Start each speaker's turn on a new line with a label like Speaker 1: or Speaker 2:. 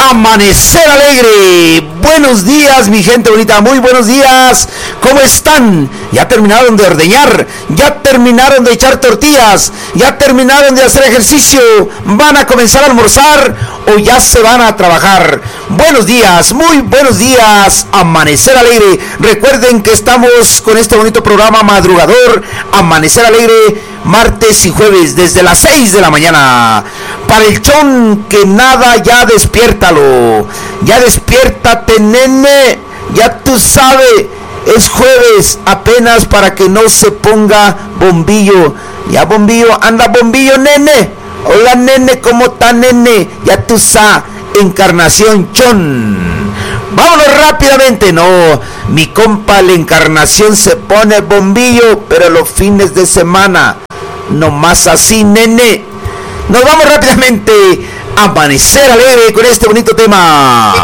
Speaker 1: Amanecer Alegre. Buenos días, mi gente bonita, muy buenos días. ¿Cómo están? ¿Ya terminaron de ordeñar? ¿Ya terminaron de echar tortillas? ¿Ya terminaron de hacer ejercicio? ¿Van a comenzar a almorzar o ya se van a trabajar? Buenos días, muy buenos días, Amanecer Alegre. Recuerden que estamos con este bonito programa madrugador, Amanecer Alegre, martes y jueves desde las 6 de la mañana. Para el chon que nada, ya despiértalo. Ya despiértate, nene. Ya tú sabes, es jueves apenas para que no se ponga bombillo. Ya bombillo, anda bombillo, nene. Hola, nene, ¿cómo está, nene? Ya tú sabes, Encarnación Chon. Vámonos rápidamente. No, mi compa la Encarnación se pone bombillo, pero los fines de semana. No más así, nene. Nos vamos rápidamente a Amanecer Alegre con este bonito tema.